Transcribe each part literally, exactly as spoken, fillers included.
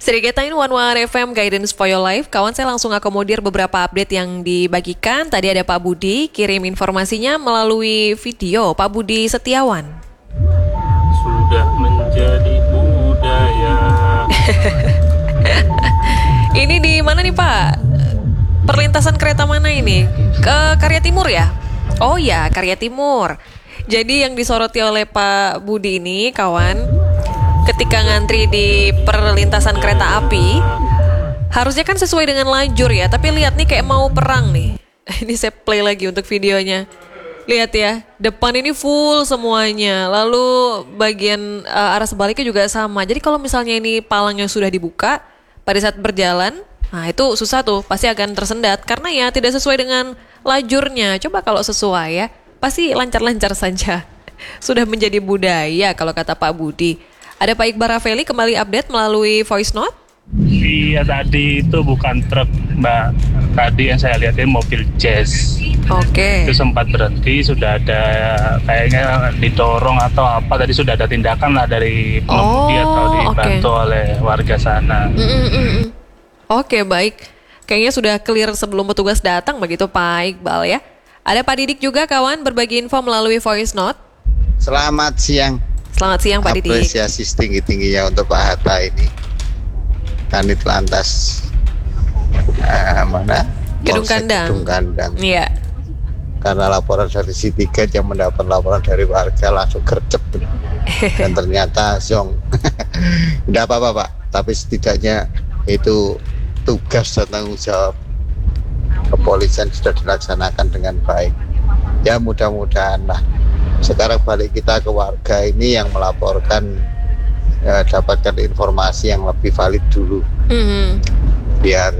Ceritain One One F M Guidance for Your Life. Kawan, saya langsung akomodir beberapa update yang dibagikan. Tadi ada Pak Budi kirim informasinya melalui video. Pak Budi Setiawan. Sudah menjadi budaya. Ini di mana nih Pak? Perlintasan kereta mana ini? Ke Karya Timur ya? Oh ya, Karya Timur. Jadi yang disoroti oleh Pak Budi ini, kawan, ketika ngantri di perlintasan kereta api, harusnya kan sesuai dengan lajur ya. Tapi lihat nih kayak mau perang nih. Ini saya play lagi untuk videonya. Lihat ya, depan ini full semuanya. Lalu bagian uh, arah sebaliknya juga sama. Jadi kalau misalnya ini palangnya sudah dibuka, pada saat berjalan, nah itu susah tuh, pasti akan tersendat. Karena ya tidak sesuai dengan lajurnya. Coba kalau sesuai ya, pasti lancar-lancar saja. Sudah menjadi budaya kalau kata Pak Budi. Ada Pak Iqbal Rafeli kembali update melalui voice note. Iya, tadi itu bukan truk, Mbak. Tadi yang saya lihat ini mobil jazz. Oke. Itu sempat berhenti, sudah ada kayaknya didorong atau apa. Tadi sudah ada tindakan lah dari pengemudi Oh, atau dibantu oke. oleh warga sana. Mm-mm-mm. Oke, baik. Kayaknya sudah clear sebelum petugas datang begitu Pak Iqbal ya. Ada Pak Didik juga kawan berbagi info melalui voice note. Selamat siang. Selamat siang Pak Didik. Apresiasi setinggi-tingginya untuk Pak Hatta ini. Kanit Lantas uh, mana? Gedung Polsek Kandang. Gedung Kandang. Iya. Karena laporan dari si tiket yang mendapat laporan dari warga langsung gercep. Dan ternyata zong. Tidak apa-apa Pak, tapi setidaknya itu tugas dan tanggung jawab kepolisian sudah dilaksanakan dengan baik. Ya mudah-mudahan lah. Sekarang balik kita ke warga ini yang melaporkan, ya, dapatkan informasi yang lebih valid dulu, Mm-hmm. biar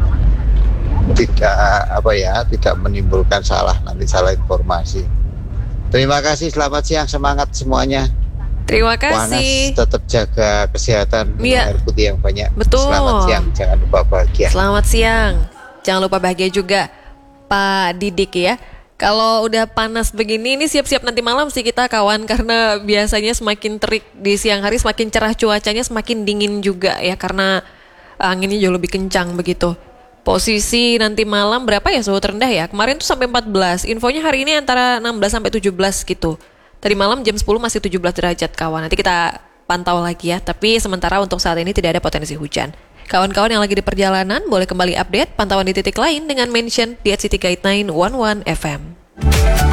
tidak apa ya tidak menimbulkan salah nanti salah informasi. Terima kasih, selamat siang, semangat semuanya. Terima Panas, kasih. tetap jaga kesehatan, minum Iya. air putih yang banyak. Betul. Selamat siang, jangan lupa bahagia. Selamat siang. Jangan lupa bahagia juga Pak Didik ya. Kalau udah panas begini, ini siap-siap nanti malam sih kita kawan. Karena biasanya semakin terik di siang hari, semakin cerah cuacanya, semakin dingin juga ya. Karena anginnya jauh lebih kencang begitu. Posisi nanti malam berapa ya suhu terendah ya? Kemarin tuh sampai empat belas. Infonya hari ini antara enam belas sampai tujuh belas gitu. Tadi malam jam sepuluh masih tujuh belas derajat kawan. Nanti kita pantau lagi ya. Tapi sementara untuk saat ini tidak ada potensi hujan. Kawan-kawan yang lagi di perjalanan boleh kembali update pantauan di titik lain dengan mention di at city guide sembilan satu satu F M.